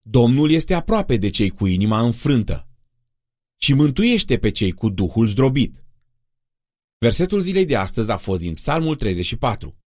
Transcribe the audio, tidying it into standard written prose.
Domnul este aproape de cei cu inima înfrântă și mântuiește pe cei cu duhul zdrobit. Versetul zilei de astăzi a fost din Psalmul 34.